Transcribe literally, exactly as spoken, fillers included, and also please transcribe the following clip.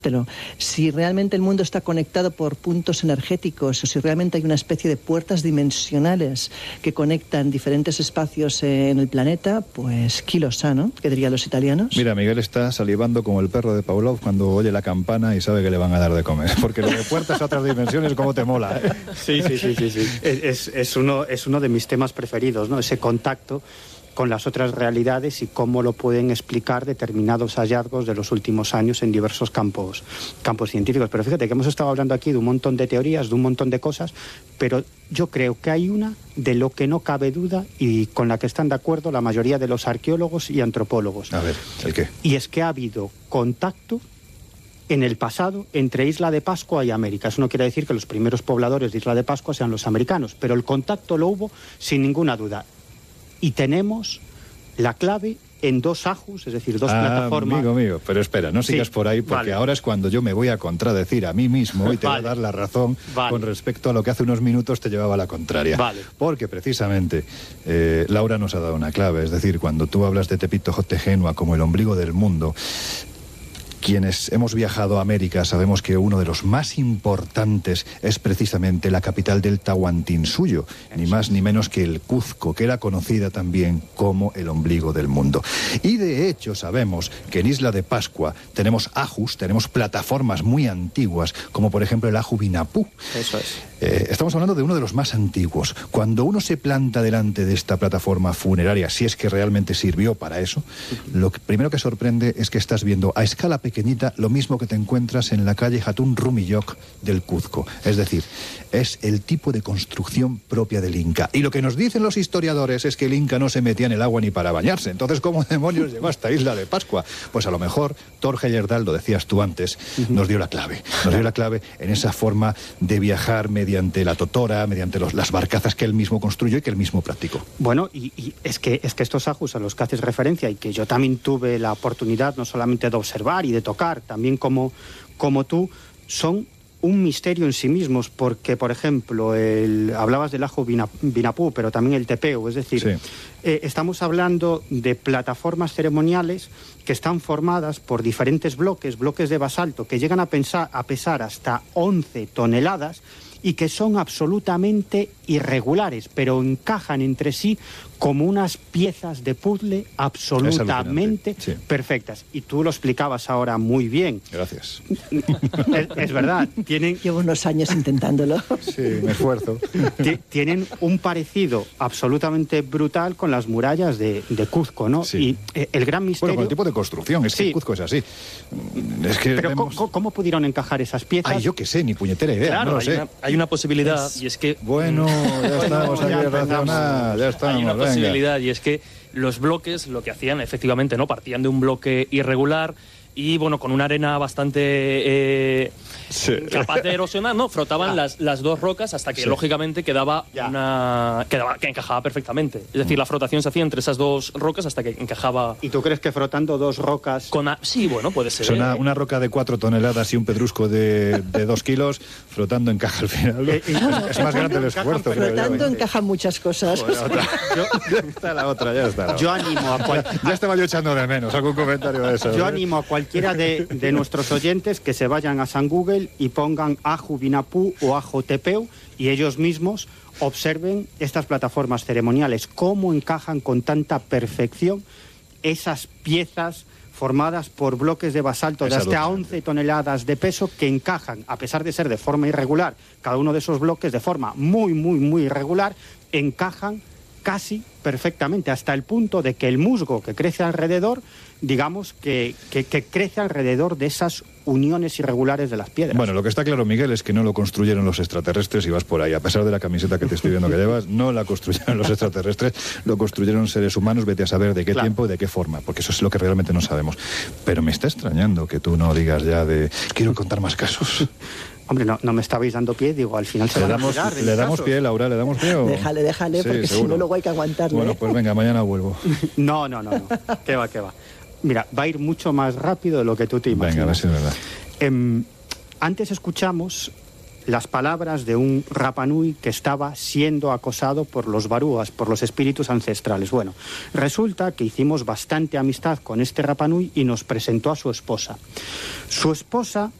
Si realmente el mundo está conectado por puntos energéticos o si realmente hay una especie de puertas dimensionales que conectan diferentes espacios en el planeta, pues chi lo sa, ¿no? ¿Qué dirían los italianos? Mira, Miguel está salivando como el perro de Pavlov cuando oye la campana y sabe que le van a dar de comer. Porque lo de puertas a otras dimensiones, ¿cómo te mola? ¿eh? Sí, sí, sí, sí, sí. Es, es, uno, es uno de mis temas preferidos, ¿no? Ese contacto con las otras realidades y cómo lo pueden explicar determinados hallazgos de los últimos años en diversos campos, campos científicos. Pero fíjate que hemos estado hablando aquí de un montón de teorías, de un montón de cosas, pero yo creo que hay una de lo que no cabe duda y con la que están de acuerdo la mayoría de los arqueólogos y antropólogos. A ver, ¿el qué? Y es que ha habido contacto en el pasado entre Isla de Pascua y América. Eso no quiere decir que los primeros pobladores de Isla de Pascua sean los americanos, pero el contacto lo hubo sin ninguna duda. Y tenemos la clave en dos ajus, es decir, dos ah, plataformas. Amigo mío, pero espera, no sigas sí, por ahí, porque vale. ahora es cuando yo me voy a contradecir a mí mismo y te vale. voy a dar la razón vale. con respecto a lo que hace unos minutos te llevaba a la contraria. Vale. Porque precisamente eh, Laura nos ha dado una clave, es decir, cuando tú hablas de Tepito Jotegenua como el ombligo del mundo, quienes hemos viajado a América sabemos que uno de los más importantes es precisamente la capital del Tahuantinsuyo, ni más ni menos que el Cuzco, que era conocida también como el ombligo del mundo. Y de hecho sabemos que en Isla de Pascua tenemos ajus, tenemos plataformas muy antiguas, como por ejemplo el aju Vinapú. Eso es. Eh, estamos hablando de uno de los más antiguos. Cuando uno se planta delante de esta plataforma funeraria, si es que realmente sirvió para eso, lo que, primero que sorprende es que estás viendo a escala pequeñita lo mismo que te encuentras en la calle Hatun Rumiyok del Cuzco. Es decir, es el tipo de construcción propia del Inca. Y lo que nos dicen los historiadores es que el Inca no se metía en el agua ni para bañarse. Entonces, ¿cómo demonios llegó hasta Isla de Pascua? Pues a lo mejor Thor Heyerdahl, lo decías tú antes, uh-huh. nos dio la clave. Nos dio la clave en esa forma de viajar mediante la totora, mediante los, las barcazas que él mismo construyó y que él mismo practicó. Bueno, y, y es, que, es que estos ajus a los que haces referencia y que yo también tuve la oportunidad no solamente de observar y de tocar, también como, como tú, son un misterio en sí mismos, porque, por ejemplo, el, hablabas del aju Vinapú, pero también el tepeu, es decir, sí. eh, estamos hablando de plataformas ceremoniales que están formadas por diferentes bloques, bloques de basalto, que llegan a, pensar, a pesar hasta once toneladas y que son absolutamente irregulares, pero encajan entre sí como unas piezas de puzzle absolutamente sí. perfectas. Y tú lo explicabas ahora muy bien. Gracias. Es, es verdad. Tienen... Llevo unos años intentándolo. Sí, me esfuerzo. Tienen un parecido absolutamente brutal con las murallas de, de Cuzco, ¿no? Sí. Y eh, el gran misterio... Bueno, con el tipo de construcción, es sí. que Cuzco es así. Es que Pero vemos... ¿cómo, ¿cómo pudieron encajar esas piezas? Ay, yo qué sé, ni puñetera idea, claro, no lo hay sé. Una, hay una posibilidad, es... y es que... Bueno, ya estamos bueno, aquí ya racional, ya estamos, hay una venga. posibilidad, y es que los bloques lo que hacían, efectivamente, no partían de un bloque irregular y, bueno, con una arena bastante eh, sí. capaz de erosionar, ¿no? Frotaban ah. las, las dos rocas hasta que, sí. lógicamente, quedaba ya. una... Quedaba, que encajaba perfectamente. Es decir, la frotación se hacía entre esas dos rocas hasta que encajaba... ¿Y tú crees que frotando dos rocas...? Con a... Sí, bueno, puede ser. Es una, una roca de cuatro toneladas y un pedrusco de, de dos kilos, frotando encaja al final. Eh, es, es más grande el esfuerzo. Frotando encajan muchas cosas. Bueno, otra. Yo, ya está la otra, ya está. La yo otra. animo a... Cual... Ya estaba yo echando de menos algún comentario de eso. Yo ¿eh? animo a cualquiera de, de nuestros oyentes que se vayan a San Google y pongan aju Vinapú o aju tepeu y ellos mismos observen estas plataformas ceremoniales, cómo encajan con tanta perfección esas piezas formadas por bloques de basalto de hasta once toneladas de peso que encajan, a pesar de ser de forma irregular, cada uno de esos bloques de forma muy, muy, muy irregular, encajan casi perfectamente, hasta el punto de que el musgo que crece alrededor, digamos que, que, que crece alrededor de esas uniones irregulares de las piedras. Bueno, lo que está claro, Miguel, es que no lo construyeron los extraterrestres y vas por ahí. A pesar de la camiseta que te estoy viendo que llevas, no la construyeron los extraterrestres, lo construyeron seres humanos, vete a saber de qué claro. tiempo y de qué forma, porque eso es lo que realmente no sabemos. Pero me está extrañando que tú no digas ya de... Quiero contar más casos. Hombre, no, no me estabais dando pie, digo, al final se le van damos, a girar. ¿Le damos casos. pie, Laura? ¿Le damos pie o...? Déjale, déjale, sí, porque seguro. si no luego hay que aguantarle. Bueno, pues venga, mañana vuelvo. No, no, no, no. ¿Qué va, qué va? Mira, va a ir mucho más rápido de lo que tú te imaginas. Venga, a ver si es verdad. Eh, antes escuchamos las palabras de un Rapanui que estaba siendo acosado por los barúas, por los espíritus ancestrales. Bueno, resulta que hicimos bastante amistad con este Rapanui y nos presentó a su esposa. Su esposa